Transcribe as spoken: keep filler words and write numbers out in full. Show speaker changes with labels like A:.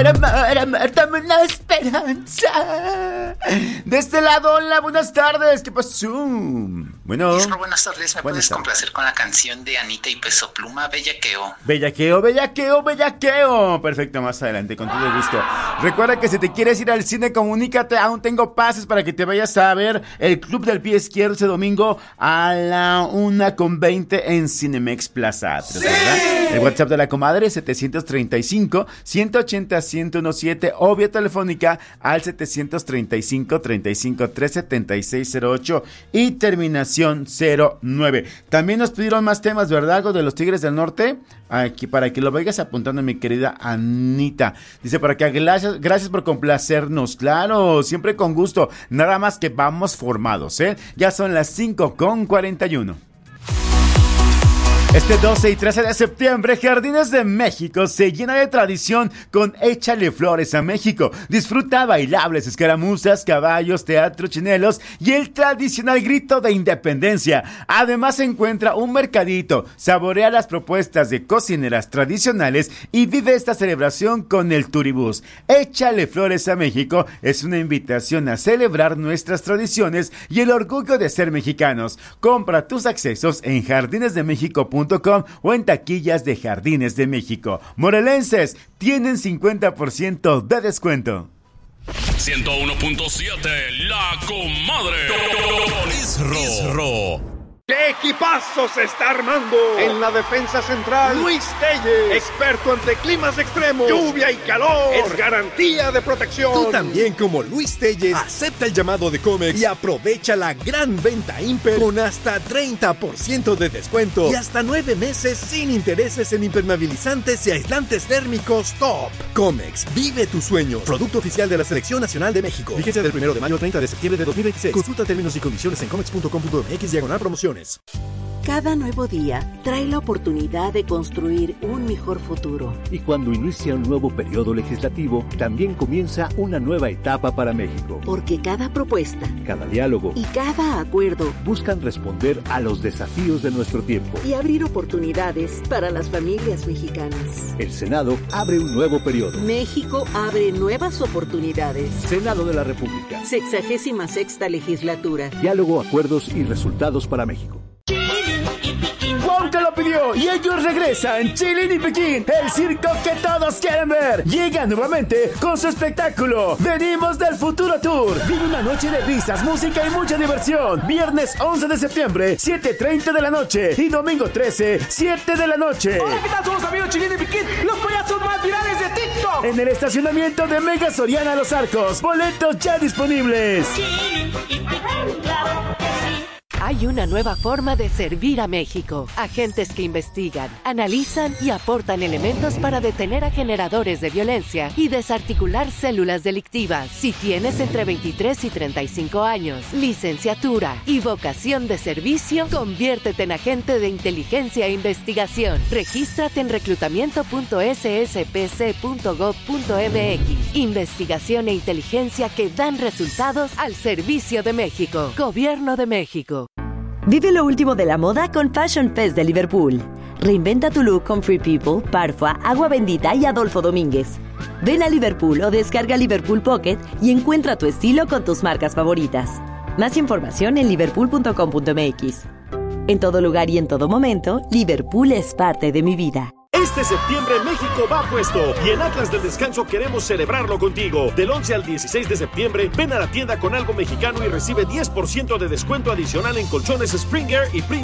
A: amor, amor, amor, dame una esperanza. De este lado, hola, buenas tardes, ¿qué pasó? Bueno.
B: Isra, buenas tardes, ¿me puedes complacer con la canción de Anita y Peso Pluma, Bellaqueo?
A: Bellaqueo, bellaqueo, bellaqueo. Perfecto, más adelante, con todo gusto. Recuerda que si te quieres ir al cine, comunícate, aún tengo pases para que te vayas a ver El Club del Pie Izquierdo ese domingo a la una con veinte en Cinemex Plaza Atlas, ¿sí? ¿Verdad? El WhatsApp de la comadre setecientos treinta y cinco, ciento ochenta, ciento diecisiete o vía telefónica al setecientos treinta y cinco, treinta y cinco, tres setenta y seis cero ocho y terminación cero nueve. También nos pidieron más temas, ¿verdad? Algo de los Tigres del Norte, aquí para que lo vayas apuntando, mi querida Anita. Dice por acá, gracias, gracias por complacernos. Claro, siempre con gusto. Nada más que vamos formados, ¿eh? Ya son las cinco con cuarenta y uno. Este doce y trece de septiembre, Jardines de México se llena de tradición con Échale Flores a México. Disfruta bailables, escaramuzas, caballos, teatro, chinelos y el tradicional grito de independencia. Además se encuentra un mercadito, saborea las propuestas de cocineras tradicionales y vive esta celebración con el Turibús. Échale Flores a México es una invitación a celebrar nuestras tradiciones y el orgullo de ser mexicanos. Compra tus accesos en jardines de méxico punto com o en taquillas de Jardines de México. Morelenses tienen cincuenta por ciento de descuento.
C: ciento uno punto siete, La Comadre. Con Isro.
D: ¡Qué equipazo se está armando! En la defensa central, Luis Telles, experto ante climas extremos, lluvia y calor, es garantía de protección.
E: Tú también, como Luis Telles, acepta el llamado de Comex y aprovecha la gran venta Imper con hasta treinta por ciento de descuento y hasta nueve meses sin intereses en impermeabilizantes y aislantes térmicos top. Comex, vive tu sueño. Producto oficial de la Selección Nacional de México. Vigencia del primero de mayo al treinta de septiembre de dos mil veintiséis. Consulta términos y condiciones en comex punto com punto mx diagonal promociones.
F: Cada nuevo día trae la oportunidad de construir un mejor futuro.
G: Y cuando inicia un nuevo periodo legislativo, también comienza una nueva etapa para México.
F: Porque cada propuesta,
G: cada diálogo
F: y cada acuerdo
G: buscan responder a los desafíos de nuestro tiempo
F: y abrir oportunidades para las familias mexicanas.
G: El Senado abre un nuevo periodo.
F: México abre nuevas oportunidades.
G: Senado de la República.
F: Sexagésima sexta legislatura.
G: Diálogo, acuerdos y resultados para México.
A: Juan te lo pidió y ellos regresan. Chilín y Piquín, el circo que todos quieren ver, llega nuevamente con su espectáculo Venimos del Futuro Tour. Vive una noche de risas, música y mucha diversión. Viernes once de septiembre, siete treinta de la noche y domingo trece, siete de la noche.
H: Hola, ¿qué tal? Somos amigos Chilín y Piquín, los payasos más virales de TikTok.
A: En el estacionamiento de Mega Soriana Los Arcos. Boletos ya disponibles.
I: Chilín y Piquín, claro que sí.
J: Hay una nueva forma de servir a México. Agentes que investigan, analizan y aportan elementos para detener a generadores de violencia y desarticular células delictivas. Si tienes entre veintitrés y treinta y cinco años, licenciatura y vocación de servicio, conviértete en agente de inteligencia e investigación. Regístrate en reclutamiento punto ese ese pe ce punto gob punto eme equis. Investigación e inteligencia que dan resultados al servicio de México. Gobierno de México.
K: Vive lo último de la moda con Fashion Fest de Liverpool. Reinventa tu look con Free People, Parfua, Agua Bendita y Adolfo Domínguez. Ven a Liverpool o descarga Liverpool Pocket y encuentra tu estilo con tus marcas favoritas. Más información en liverpool punto com punto mx. En todo lugar y en todo momento, Liverpool es parte de mi vida.
L: Este septiembre México va puesto y en Atlas del Descanso queremos celebrarlo contigo. Del once al dieciséis de septiembre, ven a la tienda con algo mexicano y recibe diez por ciento de descuento adicional en colchones Springer y Prince.